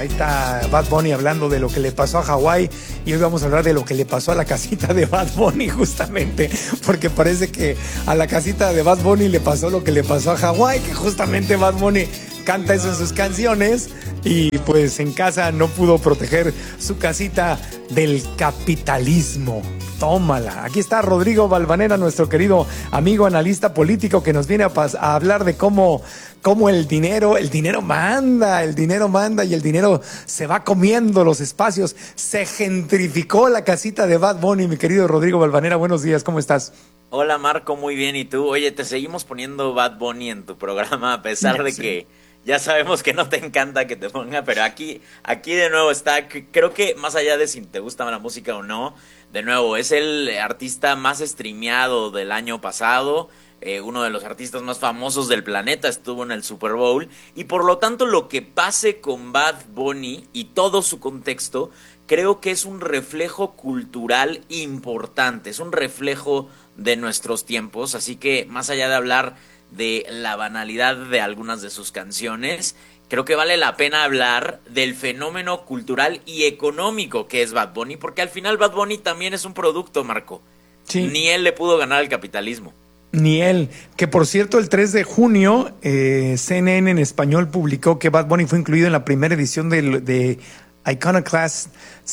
Ahí está Bad Bunny hablando de lo que le pasó a Hawái y hoy vamos a hablar de lo que le pasó a la casita de Bad Bunny justamente, porque parece que a la casita de Bad Bunny le pasó lo que le pasó a Hawái, que justamente Bad Bunny canta eso en sus canciones y pues en casa no pudo proteger su casita del capitalismo. Tómala. Aquí está Rodrigo Valvanera, nuestro querido amigo analista político que nos viene a hablar de cómo el dinero manda y el dinero se va comiendo los espacios. Se gentrificó la casita de Bad Bunny, mi querido Rodrigo Valvanera. Buenos días, ¿cómo estás? Hola Marco, muy bien, ¿y tú? Oye, te seguimos poniendo Bad Bunny en tu programa a pesar de que ya sabemos que no te encanta que te ponga, pero aquí de nuevo está. Creo que más allá de si te gusta la música o no, de nuevo, es el artista más streameado del año pasado, uno de los artistas más famosos del planeta, estuvo en el Super Bowl, y por lo tanto lo que pase con Bad Bunny y todo su contexto, creo que es un reflejo cultural importante, es un reflejo de nuestros tiempos, así que más allá de hablar de la banalidad de algunas de sus canciones, creo que vale la pena hablar del fenómeno cultural y económico que es Bad Bunny, porque al final Bad Bunny también es un producto, Marco. Sí. Ni él le pudo ganar al capitalismo. Ni él, que por cierto el 3 de junio CNN en español publicó que Bad Bunny fue incluido en la primera edición de Iconoclast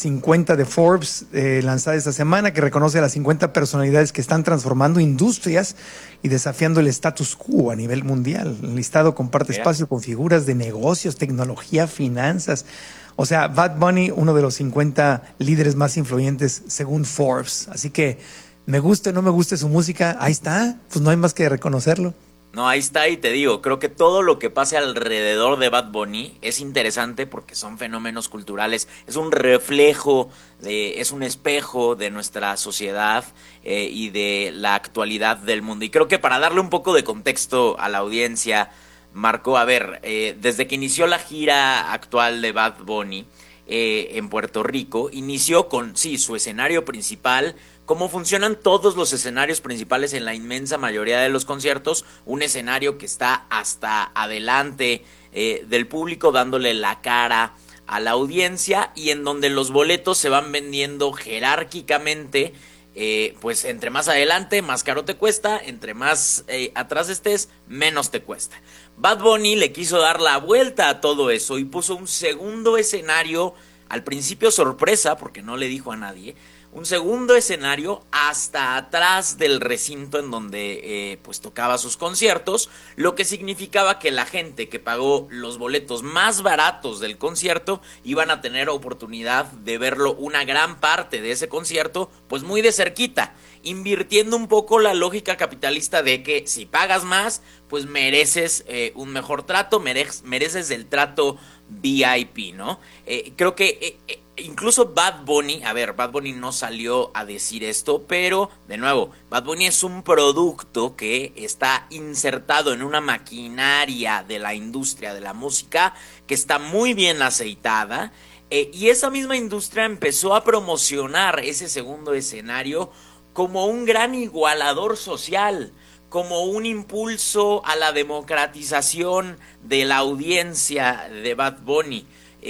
50 de Forbes, lanzada esta semana, que reconoce a las 50 personalidades que están transformando industrias y desafiando el status quo a nivel mundial. El listado comparte espacio con figuras de negocios, tecnología, finanzas. O sea, Bad Bunny, uno de los 50 líderes más influyentes según Forbes. Así que me guste o no me guste su música, ahí está, pues no hay más que reconocerlo. No, ahí está, y te digo, creo que todo lo que pase alrededor de Bad Bunny es interesante porque son fenómenos culturales, es un reflejo, es un espejo de nuestra sociedad y de la actualidad del mundo. Y creo que para darle un poco de contexto a la audiencia, Marco, a ver, desde que inició la gira actual de Bad Bunny en Puerto Rico, inició con, sí, su escenario principal. Cómo funcionan todos los escenarios principales en la inmensa mayoría de los conciertos, un escenario que está hasta adelante del público dándole la cara a la audiencia y en donde los boletos se van vendiendo jerárquicamente, pues entre más adelante más caro te cuesta, entre más atrás estés menos te cuesta. Bad Bunny le quiso dar la vuelta a todo eso y puso un segundo escenario, al principio sorpresa porque no le dijo a nadie, un segundo escenario hasta atrás del recinto en donde pues tocaba sus conciertos, lo que significaba que la gente que pagó los boletos más baratos del concierto iban a tener oportunidad de verlo una gran parte de ese concierto pues muy de cerquita, invirtiendo un poco la lógica capitalista de que si pagas más pues mereces un mejor trato, mereces el trato VIP, ¿no? Creo que incluso Bad Bunny, a ver, Bad Bunny no salió a decir esto, pero de nuevo, Bad Bunny es un producto que está insertado en una maquinaria de la industria de la música que está muy bien aceitada, y esa misma industria empezó a promocionar ese segundo escenario como un gran igualador social, como un impulso a la democratización de la audiencia de Bad Bunny,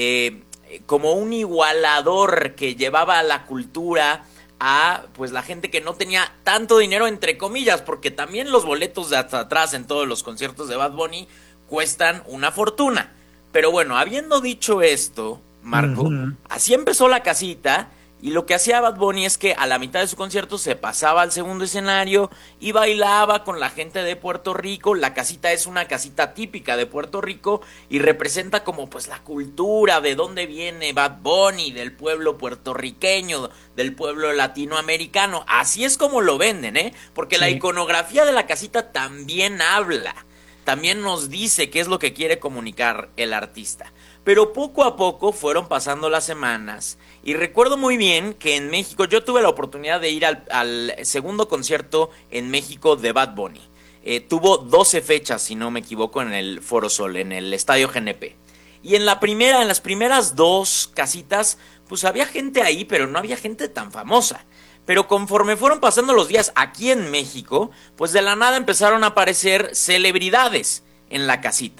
como un igualador que llevaba a la cultura a pues la gente que no tenía tanto dinero, entre comillas, porque también los boletos de hasta atrás en todos los conciertos de Bad Bunny cuestan una fortuna. Pero bueno, habiendo dicho esto, Marco, así empezó la casita. Y lo que hacía Bad Bunny es que a la mitad de su concierto se pasaba al segundo escenario y bailaba con la gente de Puerto Rico. La casita es una casita típica de Puerto Rico y representa como pues la cultura de dónde viene Bad Bunny, del pueblo puertorriqueño, del pueblo latinoamericano. Así es como lo venden, porque sí. La iconografía de la casita también habla. También nos dice qué es lo que quiere comunicar el artista. Pero poco a poco fueron pasando las semanas y recuerdo muy bien que en México yo tuve la oportunidad de ir al segundo concierto en México de Bad Bunny. Tuvo 12 fechas, si no me equivoco, en el Foro Sol, en el Estadio GNP. Y en las primeras dos casitas, pues había gente ahí, pero no había gente tan famosa. Pero conforme fueron pasando los días aquí en México, pues de la nada empezaron a aparecer celebridades en la casita.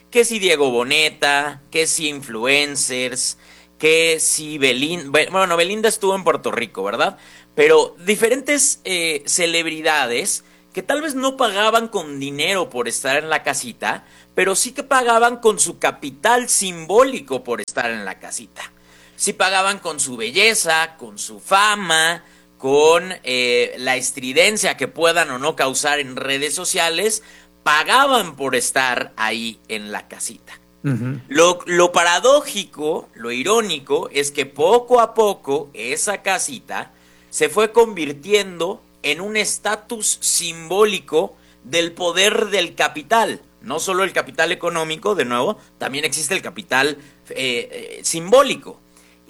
que si Diego Boneta, que si influencers, que si Belinda, bueno, Belinda estuvo en Puerto Rico, ¿verdad? Pero diferentes celebridades que tal vez no pagaban con dinero por estar en la casita, pero sí que pagaban con su capital simbólico por estar en la casita. Sí pagaban con su belleza, con su fama, con la estridencia que puedan o no causar en redes sociales, pagaban por estar ahí en la casita. Uh-huh. Lo paradójico, lo irónico, es que poco a poco esa casita se fue convirtiendo en un estatus simbólico del poder del capital. No solo el capital económico, de nuevo, también existe el capital simbólico.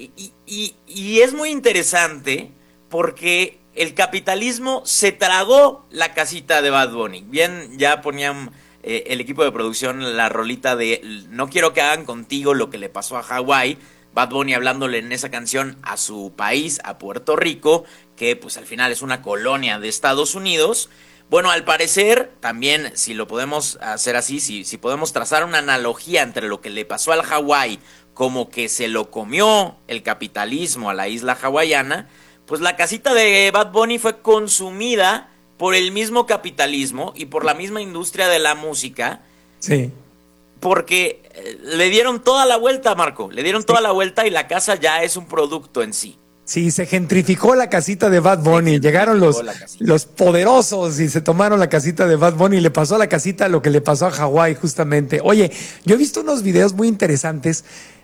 Y es muy interesante porque el capitalismo se tragó la casita de Bad Bunny. Bien, ya ponían el equipo de producción la rolita de no quiero que hagan contigo lo que le pasó a Hawái. Bad Bunny hablándole en esa canción a su país, a Puerto Rico, que pues al final es una colonia de Estados Unidos. Bueno, al parecer, también si lo podemos hacer así, si podemos trazar una analogía entre lo que le pasó al Hawái, como que se lo comió el capitalismo a la isla hawaiana, pues la casita de Bad Bunny fue consumida por el mismo capitalismo y por la misma industria de la música. Sí. Porque le dieron toda la vuelta, Marco. Le dieron toda la vuelta y la casa ya es un producto en sí. Sí, se gentrificó la casita de Bad Bunny. Llegaron los poderosos y se tomaron la casita de Bad Bunny. Le pasó a la casita lo que le pasó a Hawái, justamente. Oye, yo he visto unos videos muy interesantes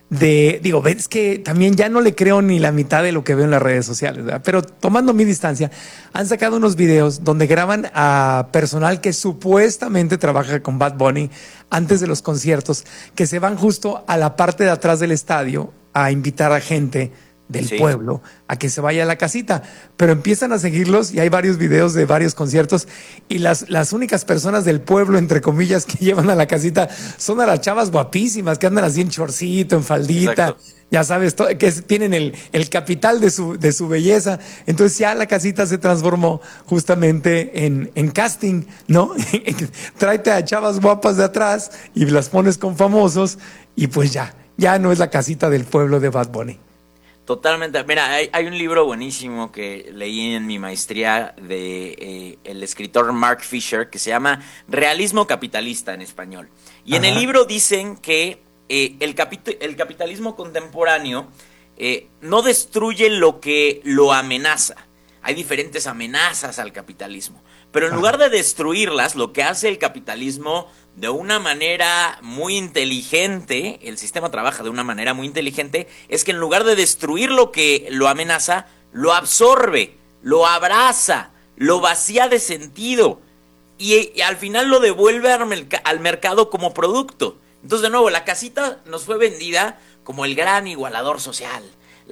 ves que también ya no le creo ni la mitad de lo que veo en las redes sociales, ¿verdad? Pero tomando mi distancia, han sacado unos videos donde graban a personal que supuestamente trabaja con Bad Bunny antes de los conciertos, que se van justo a la parte de atrás del estadio a invitar a gente del pueblo a que se vaya a la casita, pero empiezan a seguirlos y hay varios videos de varios conciertos y las únicas personas del pueblo, entre comillas, que llevan a la casita son a las chavas guapísimas que andan así en chorcito, en faldita. Exacto. Ya sabes, que tienen el capital de su belleza. Entonces ya la casita se transformó justamente en casting, ¿no? Tráete a chavas guapas de atrás y las pones con famosos y pues ya no es la casita del pueblo de Bad Bunny. Totalmente. Mira, hay un libro buenísimo que leí en mi maestría de el escritor Mark Fisher que se llama Realismo Capitalista en español. Y en el libro dicen que el capitalismo contemporáneo no destruye lo que lo amenaza. Hay diferentes amenazas al capitalismo. Pero en lugar de destruirlas, lo que hace el capitalismo de una manera muy inteligente, el sistema trabaja de una manera muy inteligente, es que en lugar de destruir lo que lo amenaza, lo absorbe, lo abraza, lo vacía de sentido y al final lo devuelve al mercado como producto. Entonces, de nuevo, la casita nos fue vendida como el gran igualador social,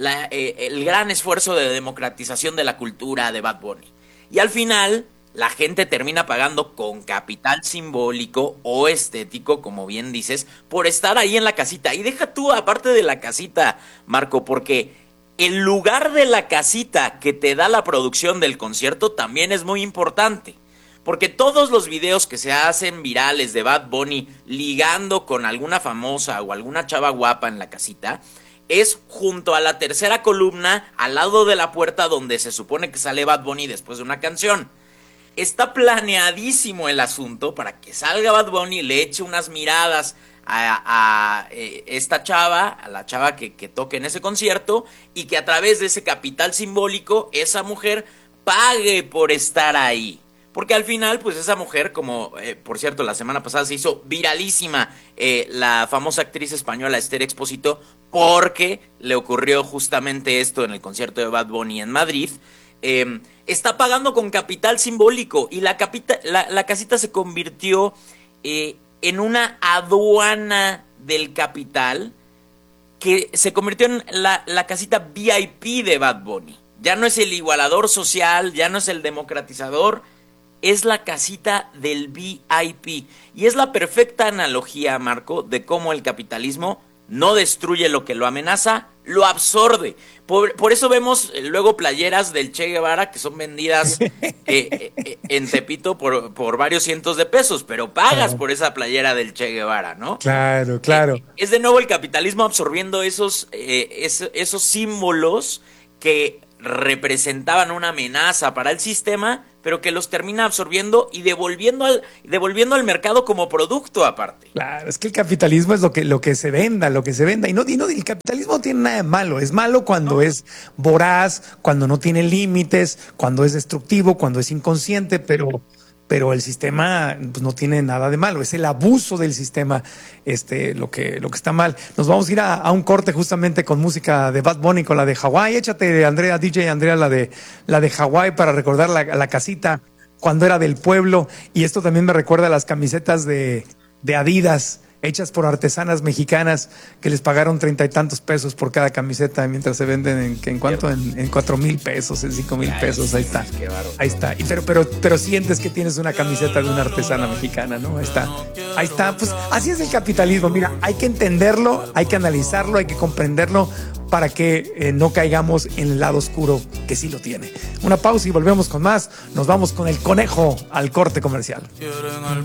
el gran esfuerzo de democratización de la cultura de Bad Bunny. Y al final la gente termina pagando con capital simbólico o estético, como bien dices, por estar ahí en la casita. Y deja tú, aparte de la casita, Marco, porque el lugar de la casita que te da la producción del concierto también es muy importante. Porque todos los videos que se hacen virales de Bad Bunny ligando con alguna famosa o alguna chava guapa en la casita es junto a la tercera columna, al lado de la puerta donde se supone que sale Bad Bunny después de una canción. Está planeadísimo el asunto para que salga Bad Bunny y le eche unas miradas a esta chava, a la chava que toque en ese concierto, y que a través de ese capital simbólico esa mujer pague por estar ahí. Porque al final, pues esa mujer, como por cierto la semana pasada se hizo viralísima la famosa actriz española Esther Expósito, porque le ocurrió justamente esto en el concierto de Bad Bunny en Madrid. Está pagando con capital simbólico y la casita se convirtió en una aduana del capital que se convirtió en la casita VIP de Bad Bunny. Ya no es el igualador social, ya no es el democratizador, es la casita del VIP. Y es la perfecta analogía, Marco, de cómo el capitalismo no destruye lo que lo amenaza, lo absorbe. Por eso vemos luego playeras del Che Guevara que son vendidas en Tepito por varios cientos de pesos, pero pagas por esa playera del Che Guevara, ¿no? Claro, claro. Es de nuevo el capitalismo absorbiendo esos símbolos que representaban una amenaza para el sistema, pero que los termina absorbiendo y devolviendo al mercado como producto aparte. Claro, es que el capitalismo es lo que se venda, y no, el capitalismo no tiene nada de malo. Es malo cuando es voraz, cuando no tiene límites, cuando es destructivo, cuando es inconsciente, pero el sistema pues, no tiene nada de malo. Es el abuso del sistema lo que está mal. Nos vamos a ir a un corte justamente con música de Bad Bunny, con la de Hawái. Échate, Andrea, DJ Andrea, la de Hawái, para recordar la casita cuando era del pueblo. Y esto también me recuerda a las camisetas de Adidas, hechas por artesanas mexicanas que les pagaron 30 y tantos pesos por cada camiseta, mientras se venden en ¿cuánto? En 4,000 pesos, en 5,000 pesos. Ahí está. Ahí está. Pero sientes que tienes una camiseta de una artesana mexicana, ¿no? Ahí está. Pues así es el capitalismo. Mira, hay que entenderlo, hay que analizarlo, hay que comprenderlo para que no caigamos en el lado oscuro que sí lo tiene. Una pausa y volvemos con más. Nos vamos con el conejo al corte comercial.